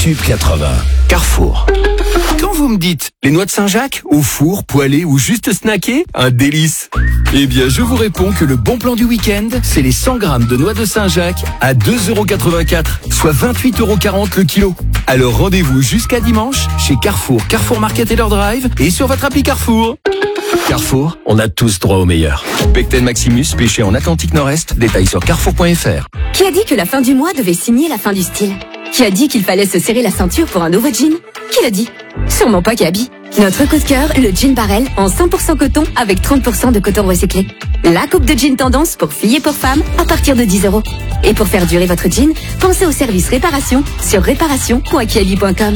Tube 80. Carrefour. Quand vous me dites les noix de Saint-Jacques, au four, poêlées ou juste snackées, un délice. Eh bien, je vous réponds que le bon plan du week-end, c'est les 100 grammes de noix de Saint-Jacques à 2,84 €, soit 28,40 € le kilo. Alors rendez-vous jusqu'à dimanche chez Carrefour, Carrefour Market et leur drive et sur votre appli Carrefour. Carrefour, on a tous droit au meilleur. Pecten Maximus, pêché en Atlantique Nord-Est, détail sur carrefour.fr. Qui a dit que la fin du mois devait signer la fin du style? Qui a dit qu'il fallait se serrer la ceinture pour un nouveau jean? Qui l'a dit? Sûrement pas Kaby. Notre coup de cœur, le jean Barrel en 100% coton avec 30% de coton recyclé. La coupe de jean tendance pour filles et pour femmes à partir de 10 €. Et pour faire durer votre jean, pensez au service réparation sur réparation.kiabi.com.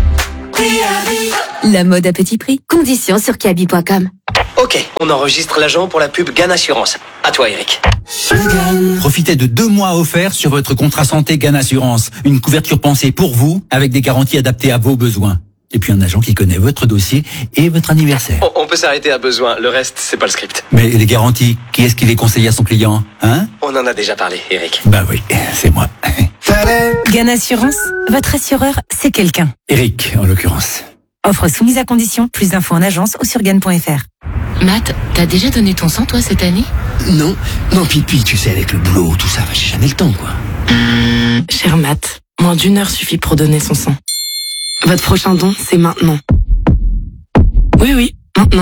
La mode à petit prix. Conditions sur kiabi.com. Ok, on enregistre l'agent pour la pub GAN Assurance. À toi, Eric. Profitez de 2 mois offerts sur votre contrat santé GAN Assurance. Une couverture pensée pour vous, avec des garanties adaptées à vos besoins. Et puis un agent qui connaît votre dossier et votre anniversaire. On peut s'arrêter à besoin, le reste, c'est pas le script. Mais les garanties, qui est-ce qui les conseille à son client, hein? On en a déjà parlé, Eric. Bah oui, c'est moi. GAN Assurance, votre assureur, c'est quelqu'un. Eric, en l'occurrence. Offre soumise à condition, plus d'infos en agence ou sur GAN.fr. Matt, t'as déjà donné ton sang, toi, cette année? Non, puis tu sais, avec le boulot, tout ça, j'ai jamais le temps, quoi. Cher Matt, moins d'1 heure suffit pour donner son sang. Votre prochain don, c'est maintenant. Oui, maintenant.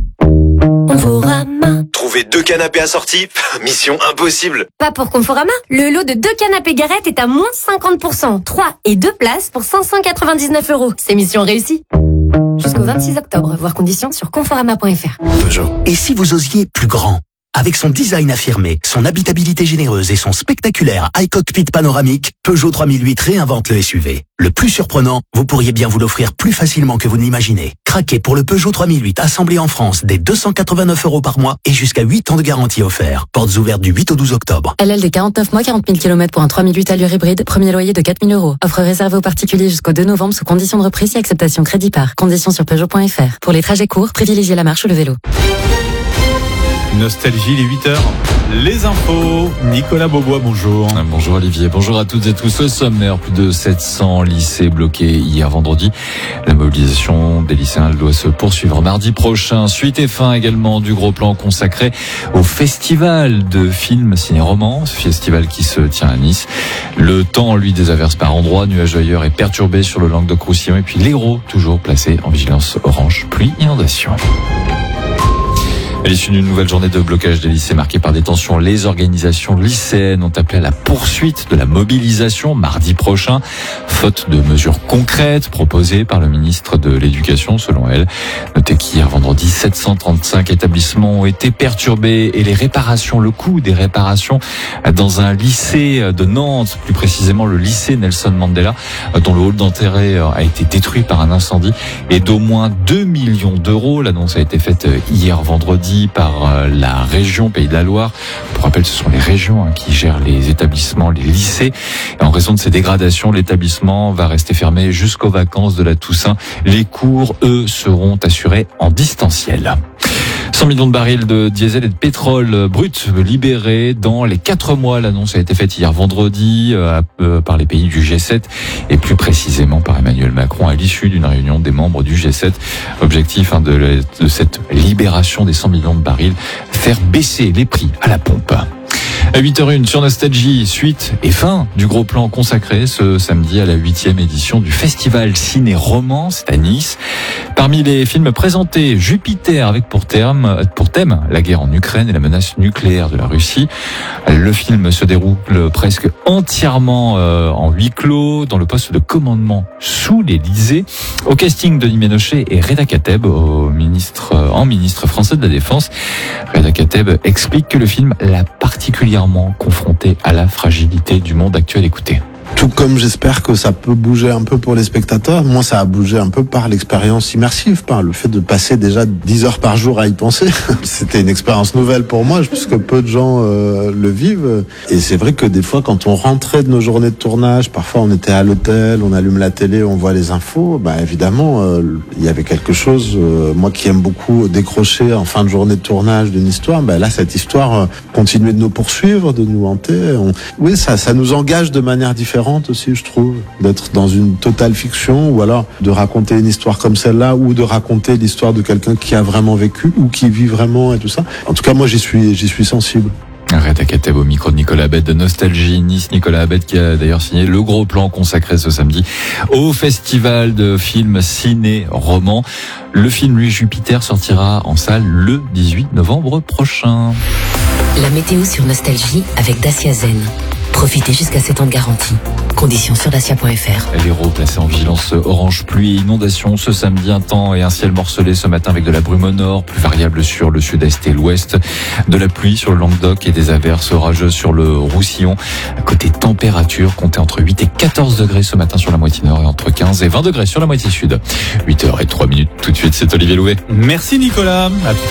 Conforama. Trouver 2 canapés assortis, mission impossible. Pas pour Conforama. Le lot de 2 canapés Garrett est à moins 50%. 3 et 2 places pour 599 €. C'est mission réussie. Jusqu'au 26 octobre. Voir conditions sur conforama.fr. Peugeot. Et si vous osiez plus grand? Avec son design affirmé, son habitabilité généreuse et son spectaculaire iCockpit panoramique, Peugeot 3008 réinvente le SUV. Le plus surprenant, vous pourriez bien vous l'offrir plus facilement que vous ne l'imaginez. Craquez pour le Peugeot 3008 assemblé en France dès 289 € par mois et jusqu'à 8 ans de garantie offert. Portes ouvertes du 8 au 12 octobre. LL des 49 mois, 40 000 km pour un 3008 allure hybride, premier loyer de 4 000 €. Offre réservée aux particuliers jusqu'au 2 novembre sous conditions de reprise et acceptation crédit par. Conditions sur Peugeot.fr. Pour les trajets courts, privilégiez la marche ou le vélo. Nostalgie, les 8h. Les infos. Nicolas Beaubois, bonjour. Bonjour Olivier, bonjour à toutes et tous. Au sommaire, plus de 700 lycées bloqués hier vendredi. La mobilisation des lycéens doit se poursuivre mardi prochain. Suite et fin également du gros plan consacré au festival de films ciné-romans, ce festival qui se tient à Nice. Le temps, lui, des averses par endroits, nuages ailleurs et perturbé sur le Languedoc-Roussillon. Et puis l'Hérault, toujours placé en vigilance orange, pluie, inondation. À l'issue d'une nouvelle journée de blocage des lycées marquée par des tensions, les organisations lycéennes ont appelé à la poursuite de la mobilisation mardi prochain, faute de mesures concrètes proposées par le ministre de l'Éducation, selon elle. Notez qu'hier vendredi, 735 établissements ont été perturbés et le coût des réparations dans un lycée de Nantes, plus précisément le lycée Nelson Mandela, dont le hall d'entrée a été détruit par un incendie, et d'au moins 2 millions d'euros. L'annonce a été faite hier vendredi par la région Pays de la Loire. Pour rappel, ce sont les régions qui gèrent les établissements, les lycées. Et en raison de ces dégradations, l'établissement va rester fermé jusqu'aux vacances de la Toussaint. Les cours, eux, seront assurés en distanciel. 100 millions de barils de diesel et de pétrole brut libérés dans les 4 mois. L'annonce a été faite hier vendredi par les pays du G7 et plus précisément par Emmanuel Macron à l'issue d'une réunion des membres du G7. Objectif de cette libération des 100 millions de barils, faire baisser les prix à la pompe. À 8h01 sur Nostalgie, suite et fin du gros plan consacré ce samedi à la 8e édition du Festival Ciné-Roman, c'est à Nice. Parmi les films présentés, Jupiter avec pour thème la guerre en Ukraine et la menace nucléaire de la Russie. Le film se déroule presque entièrement en huis clos dans le poste de commandement sous l'Élysée. Au casting, Denis Ménochet et Reda Kateb, ministre français de la Défense. Reda Kateb explique que le film l'a particulièrement confronté à la fragilité du monde actuel. Écoutez. Tout comme j'espère que ça peut bouger un peu pour les spectateurs, moi ça a bougé un peu par l'expérience immersive, par le fait de passer déjà 10 heures par jour à y penser. C'était une expérience nouvelle pour moi, puisque peu de gens le vivent. Et c'est vrai que des fois, quand on rentrait de nos journées de tournage, parfois on était à l'hôtel, on allume la télé, on voit les infos, évidemment, il y avait quelque chose, moi qui aime beaucoup décrocher en fin de journée de tournage d'une histoire, là cette histoire continuait de nous poursuivre, de nous hanter. Oui, ça nous engage de manière différente différente aussi, je trouve, d'être dans une totale fiction ou alors de raconter une histoire comme celle-là ou de raconter l'histoire de quelqu'un qui a vraiment vécu ou qui vit vraiment et tout ça. En tout cas, moi, j'y suis sensible. Reda Kateb au micro de Nicolas Abed de Nostalgie Nice. Nicolas Abed qui a d'ailleurs signé le gros plan consacré ce samedi au festival de films ciné-roman. Le film Lui Jupiter sortira en salle le 18 novembre prochain. La météo sur Nostalgie avec Dacia Zen. Profitez jusqu'à 7 ans de garantie. Conditions sur dacia.fr. L'Hérault placé en vigilance orange pluie et inondation ce samedi, un temps et un ciel morcelé ce matin avec de la brume au nord, plus variable sur le sud-est et l'ouest, de la pluie sur le Languedoc et des averses orageuses sur le Roussillon. À côté température, comptez entre 8 et 14 degrés ce matin sur la moitié nord et entre 15 et 20 degrés sur la moitié sud. 8h03 tout de suite, c'est Olivier Louvet. Merci Nicolas. À tout à l'heure.